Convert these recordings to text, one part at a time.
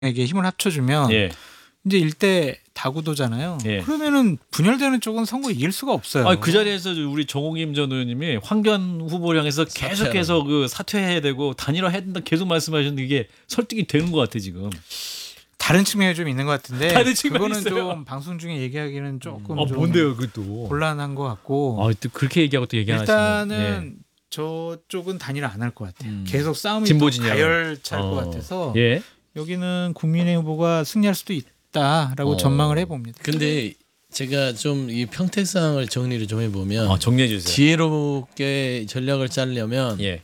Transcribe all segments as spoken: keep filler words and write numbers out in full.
에게 힘을 합쳐주면 예. 이제 일대 다구도잖아요. 예. 그러면은 분열되는 쪽은 선거 이길 수가 없어요. 아, 그 자리에서 우리 정홍임 전 의원님이 황교안 후보를 향해서 계속해서 그 사퇴해야 되고 단일화해야 된다 계속 말씀하셨는데 이게 설득이 되는 것 같아 지금. 다른 측면이 좀 있는 것 같은데 다른 측면이 그거는 있어요? 좀 방송 중에 얘기하기는 조금 아, 좀 뭔데요, 그것도? 곤란한 것 같고. 아, 또 그렇게 얘기하고 또 얘기 안 하시네. 일단은 저쪽은 단일화 안 할 것 같아요. 음. 계속 싸움이 진보 또 진영은. 가열찰 어. 것 같아서 예. 여기는 국민의 후보가 승리할 수도 있다라고 어. 전망을 해봅니다. 근데 제가 좀 이 평택상을 정리를 좀 해보면 아, 정리해 주세요. 지혜롭게 전략을 짜려면 예.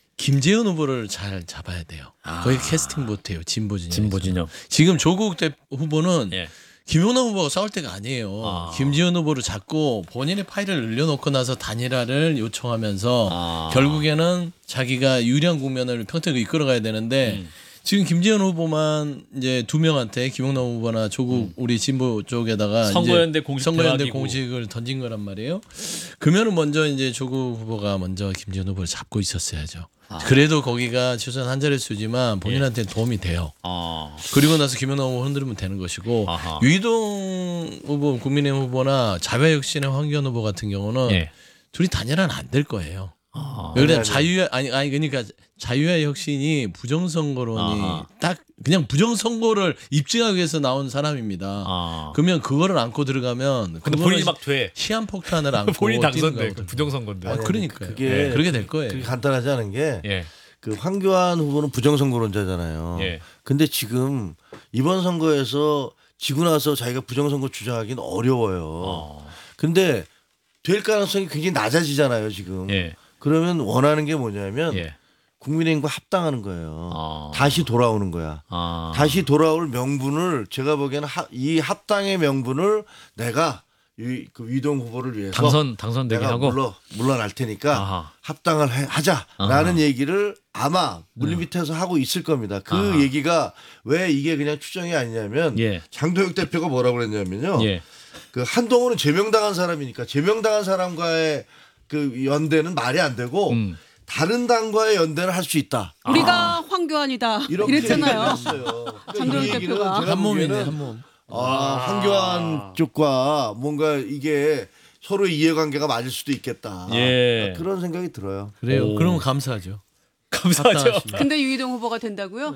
김재현 후보를 잘 잡아야 돼요. 아. 거의 캐스팅 못해요. 진보 진영. 진보 진영. 지금 조국 대 후보는 예. 김용남 후보가 싸울 때가 아니에요. 아. 김지현 후보를 잡고 본인의 파일을 늘려놓고 나서 단일화를 요청하면서 아. 결국에는 자기가 유리한 국면을 평택을 이끌어가야 되는데 음. 지금 김지현 후보만 이제 두 명한테 김용남 후보나 조국 음. 우리 진보 쪽에다가 선거연대 이제 공식 선거연대 대학이고. 공식을 던진 거란 말이에요. 그러면은 먼저 이제 조국 후보가 먼저 김지현 후보를 잡고 있었어야죠. 아. 그래도 거기가 최소한 한 자릿수지만 본인한테 도움이 돼요. 아. 그리고 나서 김용남 후보 흔들면 되는 것이고 아하. 유이동 후보 국민의힘 후보나 자유혁신의 황교안 후보 같은 경우는 예. 둘이 단일화는 안 될 거예요. 아. 왜냐면 자유 아니 아니 그러니까 자유의 혁신이 부정선거론이 아하. 딱 그냥 부정선거를 입증하기 위해서 나온 사람입니다. 아. 그러면 그거를 안고 들어가면 근데 그거는 본인이 막 돼. 시한폭탄을 안고 본인 뛰는 당선돼. 거거든요. 부정선거인데. 아, 그러니까요. 그게 네, 그렇게 될 거예요. 그게 간단하지 않은 게 예. 그 황교안 후보는 부정선거론자잖아요. 예. 근데 지금 이번 선거에서 지고 나서 자기가 부정선거 주장하기는 어려워요. 어. 근데 될 가능성이 굉장히 낮아지잖아요, 지금. 예. 그러면 원하는 게 뭐냐면 예. 국민의힘과 합당하는 거예요. 아. 다시 돌아오는 거야. 아. 다시 돌아올 명분을 제가 보기에는 하, 이 합당의 명분을 내가 이, 그 위동 후보를 위해서 당선 당선되게 내가 하고. 물러 물러날 테니까 아하. 합당을 해, 하자라는 아하. 얘기를 아마 물밑에서 하고 있을 겁니다. 그 아하. 얘기가 왜 이게 그냥 추정이 아니냐면 예. 장도혁 대표가 뭐라고 그랬냐면요. 예. 그 한동훈은 제명당한 사람이니까 제명당한 사람과의 그 연대는 말이 안 되고 음. 다른 당과의 연대는 할 수 있다. 우리가 황교안이다 이렇게 이랬잖아요. 얘기했어요. 그러니까 장도혁 이 얘기는 대표가. 제가 한 몸이네 보기에는 한 몸. 아, 황교안 쪽과 뭔가 이게 서로 이해관계가 맞을 수도 있겠다. 예. 그런 생각이 들어요. 그래요. 오. 그러면 감사하죠. 감사하죠. 합당하시면. 근데 유이동 후보가 된다고요?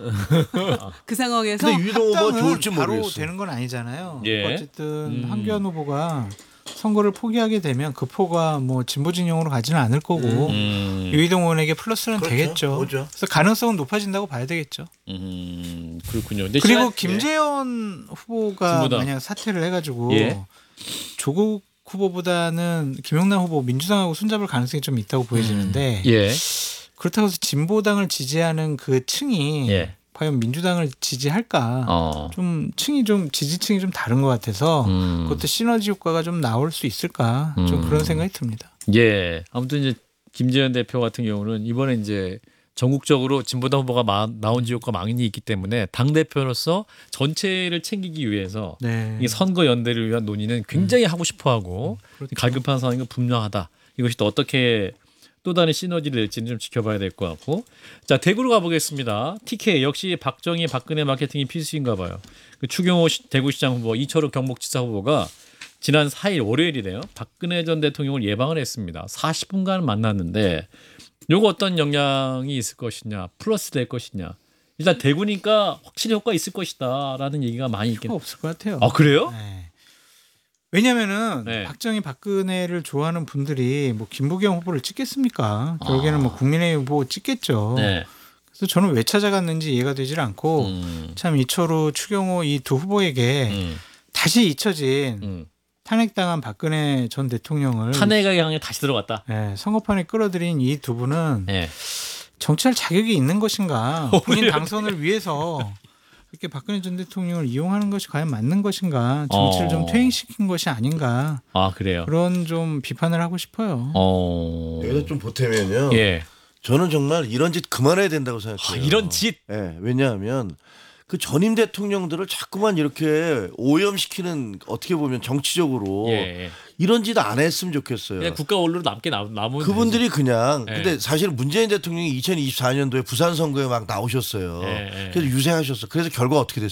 그 상황에서 근데 유동 후보가 합당은 좋을지 바로 모르겠어. 되는 건 아니잖아요. 예. 어쨌든 음. 황교안 후보가 선거를 포기하게 되면 그 표가 뭐 진보 진영으로 가지는 않을 거고 음. 유이동 의원에게 플러스는 그렇죠. 되겠죠. 오죠. 그래서 가능성은 높아진다고 봐야 되겠죠. 음. 그렇군요. 근데 그리고 시간- 김재현 후보가 진보당. 만약 사퇴를 해가지고 예. 조국 후보보다는 김용남 후보 민주당하고 손잡을 가능성이 좀 있다고 보여지는데 예. 그렇다고 해서 진보당을 지지하는 그 층이 예. 과연 민주당을 지지할까? 어. 좀 층이 좀 지지층이 좀 다른 것 같아서 음. 그것도 시너지 효과가 좀 나올 수 있을까? 좀 음. 그런 생각이 듭니다. 예. 아무튼 이제 김재현 대표 같은 경우는 이번에 이제 전국적으로 진보당 후보가 마, 나온 지역과 많이 있기 때문에 당 대표로서 전체를 챙기기 위해서 네. 이 선거 연대를 위한 논의는 굉장히 하고 싶어하고 그렇죠. 갈급한 상황이 분명하다. 이것이 또 어떻게 또 다른 시너지를 낼지는 좀 지켜봐야 될 것 같고. 자, 대구로 가보겠습니다. 티케이 역시 박정희 박근혜 마케팅이 필수인가 봐요. 그 추경호 시, 대구시장 후보, 이철우 경북지사 후보가 지난 사 일 월요일이네요. 박근혜 전 대통령을 예방을 했습니다. 사십 분간 만났는데 요거 어떤 영향이 있을 것이냐, 플러스 될 것이냐. 일단 대구니까 확실히 효과 있을 것이다라는 얘기가 많이 있긴. 필요가 없을 것 같아요. 아, 그래요? 네. 왜냐면은 네. 박정희 박근혜를 좋아하는 분들이 뭐 김부겸 후보를 찍겠습니까? 결국에는 아. 뭐 국민의힘 후보 찍겠죠. 네. 그래서 저는 왜 찾아갔는지 이해가 되질 않고 음. 참 이철우, 추경호 이 두 후보에게 음. 다시 잊혀진 음. 탄핵당한 박근혜 전 대통령을 탄핵의 향에 다시 들어갔다. 네, 선거판에 끌어들인 이 두 분은 네. 정치할 자격이 있는 것인가? 어, 본인 왜요? 당선을 위해서 이렇게 박근혜 전 대통령을 이용하는 것이 과연 맞는 것인가? 정치를 어. 좀 퇴행시킨 것이 아닌가? 아, 그래요. 그런 좀 비판을 하고 싶어요. 어. 여기서 좀 보태면요. 예. 저는 정말 이런 짓 그만해야 된다고 아, 생각해요. 이런 짓. 예, 왜냐하면 그 전임 대통령들을 자꾸만 이렇게 오염시키는 어떻게 보면 정치적으로 예, 예. 이런 짓 안 했으면 좋겠어요. 그냥 국가 원로로 남게 남, 남은 그분들이 그냥 예. 근데 사실 문재인 대통령이 이천이십사 년도에 부산 선거에 막 나오셨어요. 예, 예. 그래서 유세하셨어. 그래서 결과 어떻게 됐어요?